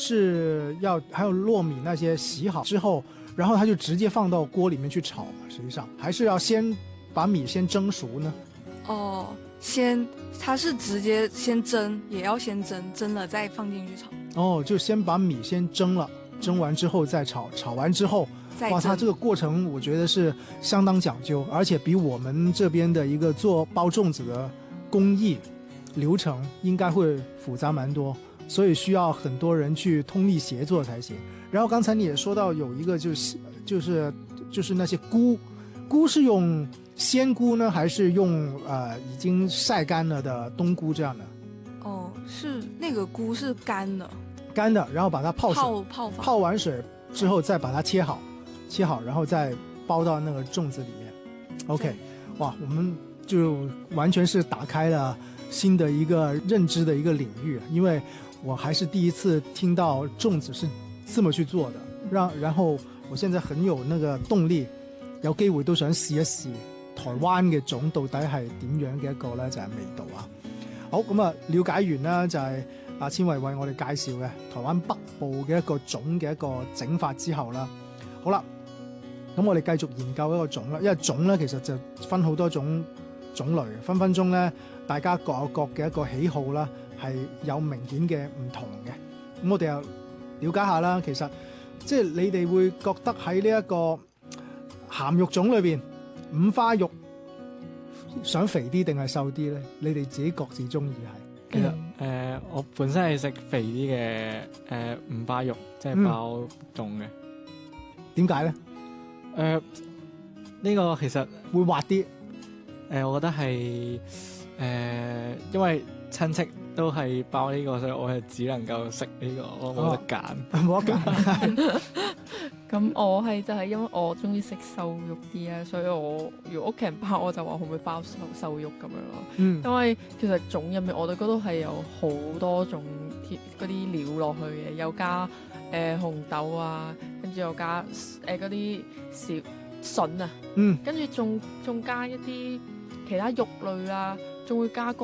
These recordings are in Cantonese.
是还有糯米那些洗好之后，然后它就直接放到锅里面去炒嘛？实际上还是要先把米先蒸熟呢？ 哦，它是直接先蒸，也要先蒸了再放进去炒。 哦，就先把米先蒸了，蒸完之后再炒，炒完之后，哇，它这个过程我觉得是相当讲究，而且比我们这边的一个做包粽子的工艺流程应该会复杂蛮多，所以需要很多人去通力协作才行。然后刚才你也说到有一个就是那些菇是用鲜菇呢，还是用已经晒干了的冬菇这样的？ 哦，是那个菇是干的， 然后把它泡完水之后再把它切好，然后再包到那个粽子里面。OK， 哇，我们就完全是打开了新的一个认知的一个领域，因为我还是第一次听到粽子是这么去做的，然後我現在很有那個動力，有機會都想試一試台灣嘅粽到底係點樣嘅一個咧就係味道啊。好，咁啊了解完啦，就係阿千惠為我哋介紹嘅台灣北部嘅一個粽嘅一個整法之後啦。好啦，咁我哋繼續研究一個粽啦，因為粽咧其實就分好多種類，分分鐘咧大家各有各嘅一個喜好啦，係有明顯嘅唔同嘅。咁我哋又了解下啦，其實即係你哋會覺得喺呢一個鹹肉粽裏邊，五花肉想肥啲定係瘦啲咧？你哋自己各自中意係？ 其實我本身係食肥啲嘅五花肉，即係包粽嘅。 點解咧？ 呢個其實會滑啲。 我覺得係因為親戚都係包呢個，所以我係只能夠食呢個，我冇得揀， 冇得揀。 咁我係就係因為我中意食瘦肉啲啊，所以我如果屋企人包我就話可唔可以包瘦肉咁樣咯。因為其實粽入面我哋嗰度係有好多種嗰啲料落去嘅，有加紅豆啊，跟住又加嗰啲小筍啊，跟住仲加一啲其他肉類啊，仲會加個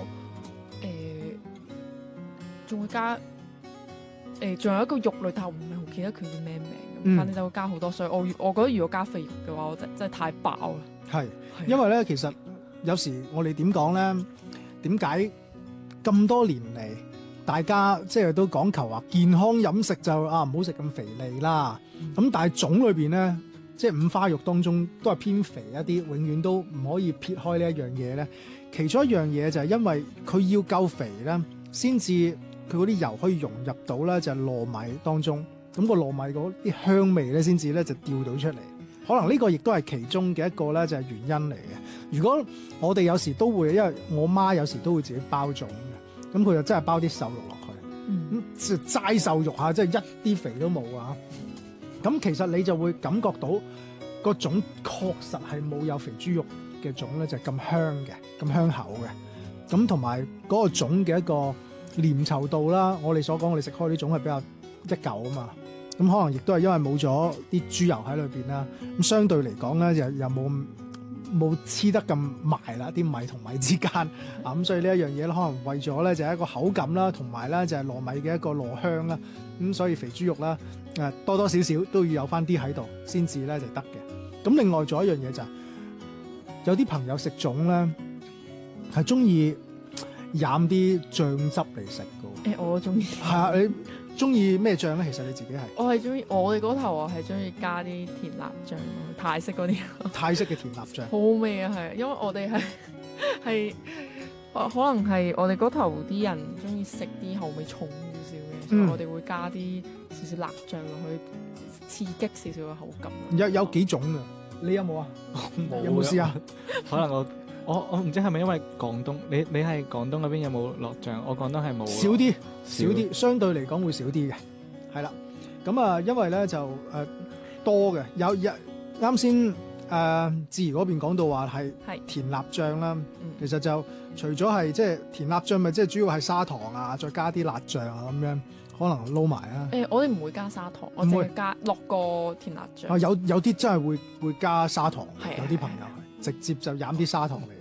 仲會加仲有一個肉類，但係我唔係好記得佢叫咩名，反正就會加好多，所以我覺得如果加肥肉嘅話，我真係太飽啦。係， 因為咧其實有時我哋點講咧，點解咁多年嚟大家即係都講求話健康飲食就唔好食咁肥膩啦，咁但係粽裏邊咧，即係五花肉當中都係偏肥一啲，永遠都唔可以撇開呢一樣嘢咧。其中一樣嘢就係因為佢要夠肥咧，先至佢嗰啲油可以融入到咧就係糯米當中，咁個糯米嗰啲香味咧先至咧就調到出嚟。可能呢個亦都係其中嘅一個咧就係原因嚟嘅。如果我哋有時都會，因為我媽有時都會自己包粽嘅，咁佢就真係包啲瘦肉落去，咁齋瘦肉嚇，即係一啲肥都冇啊。咁其實你就會感覺到個粽確實係冇有肥豬肉嘅粽咧就係咁香嘅，咁香口嘅。咁同埋嗰個粽嘅一個黏稠度啦，我哋所講我哋食開啲粽係比較一嚿啊嘛，咁可能亦都係因為冇咗啲豬油喺裏邊啦，咁相對嚟講咧又冇黐得咁埋啦，啲米同米之間啊，咁所以呢一樣嘢咧可能為咗咧就係一個口感啦，同埋咧就係糯米嘅一個糯香啦，咁所以肥豬肉啦多多少少都要有翻啲喺度先至咧就得嘅。咁另外仲有一樣嘢就係有啲朋友食粽咧係中意飲啲醬汁嚟食嘅。 我中意。 係啊，你中意咩醬咧？其實你自己係？ 我係中意，我哋嗰頭我係中意加啲甜辣醬咯，泰式嗰啲。 泰式嘅甜辣醬。好好味啊，係，因為我哋係可能係我哋嗰頭啲人中意食啲口味重少少嘅，所以我哋會加啲少少辣醬落去，刺激少少嘅口感。 有幾種㗎？你有冇啊？有冇試啊？ 可能我唔知係咪因為廣東，你係廣東嗰邊有冇落醬？我廣東係冇。少啲，相對嚟講會少啲嘅，係啦。咁啊，因為咧就多嘅，有啱先志怡嗰邊講到話係甜辣醬啦，其實就除咗係即係甜辣醬，咪即係主要係砂糖啊，再加啲辣醬啊咁樣，可能撈埋啊。我哋唔會加砂糖，我淨係加落個甜辣醬。有啲真係會加砂糖，有啲朋友直接就飲啲砂糖嚟嘅。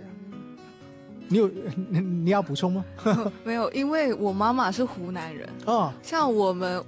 你要補充嗎？ 沒有，因為我媽媽是湖南人，像我們